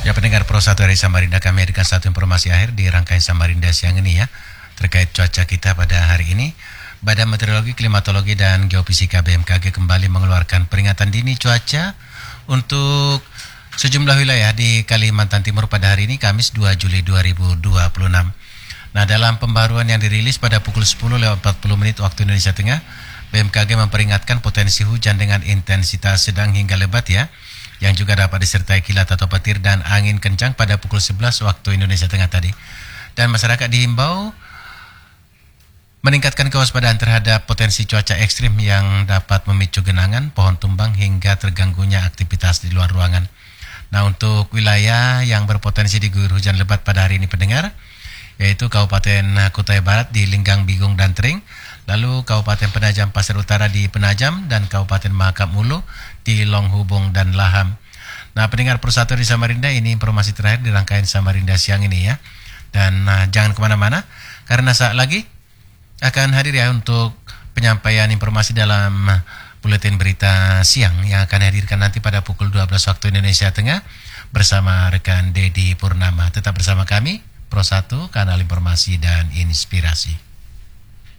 Ya pendengar Pro 1 dari Samarinda, kami hadirkan satu informasi akhir di rangkaian Samarinda siang ini ya, terkait cuaca kita pada hari ini. Badan Meteorologi, Klimatologi, dan Geofisika BMKG kembali mengeluarkan peringatan dini cuaca untuk sejumlah wilayah di Kalimantan Timur pada hari ini, Kamis 2 Juli 2026. Nah, dalam pembaruan yang dirilis pada pukul 10:40 waktu Indonesia Tengah, BMKG memperingatkan potensi hujan dengan intensitas sedang hingga lebat ya, yang juga dapat disertai kilat atau petir dan angin kencang pada pukul 11 waktu Indonesia Tengah tadi. Dan masyarakat dihimbau meningkatkan kewaspadaan terhadap potensi cuaca ekstrim yang dapat memicu genangan, pohon tumbang, hingga terganggunya aktivitas di luar ruangan. Nah, untuk wilayah yang berpotensi diguyur hujan lebat pada hari ini pendengar, yaitu Kabupaten Kutai Barat di Linggang, Bigung, dan Tering, lalu Kabupaten Penajam Pasir Utara di Penajam, dan Kabupaten Mahakam Ulu di Longhubung dan Laham. Nah, pendengar Persatu di Samarinda, ini informasi terakhir di rangkaian Samarinda siang ini ya. Dan jangan kemana-mana, karena saat lagi akan hadir ya untuk penyampaian informasi dalam buletin berita siang yang akan hadirkan nanti pada pukul 12 waktu Indonesia Tengah bersama rekan Dedi Purnama. Tetap bersama kami, Pro 1, kanal informasi dan inspirasi.